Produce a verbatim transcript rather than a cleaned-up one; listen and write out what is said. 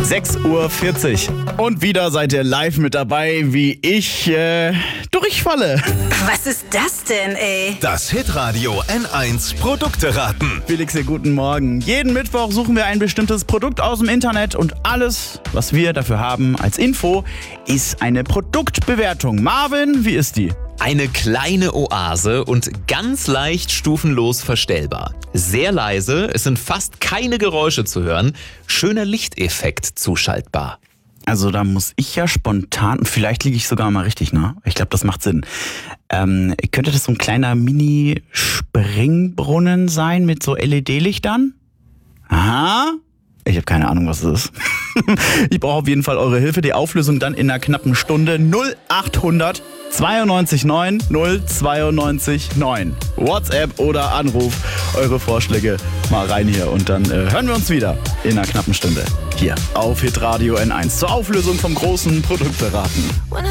sechs Uhr vierzig. Und wieder seid ihr live mit dabei, wie ich äh, durchfalle. Was ist das denn, ey? Das Hitradio N eins Produkte raten. Felix, hier, guten Morgen. Jeden Mittwoch suchen wir ein bestimmtes Produkt aus dem Internet und alles, was wir dafür haben als Info, ist eine Produktbewertung. Marvin, wie ist die? Eine kleine Oase und ganz leicht stufenlos verstellbar. Sehr leise, es sind fast keine Geräusche zu hören. Schöner Lichteffekt zuschaltbar. Also da muss ich ja spontan, vielleicht liege ich sogar mal richtig, ne? Ich glaube, das macht Sinn. Ähm, könnte das so ein kleiner Mini-Springbrunnen sein mit so L E D-Lichtern? Aha. Ich habe keine Ahnung, was es ist. Ich brauche auf jeden Fall eure Hilfe. Die Auflösung dann in einer knappen Stunde. null achthundert zweiundneunzig neun null zweiundneunzig neun. WhatsApp oder Anruf. Eure Vorschläge mal rein hier. Und dann äh, hören wir uns wieder in einer knappen Stunde. Hier auf Hitradio N eins zur Auflösung vom großen Produktberaten.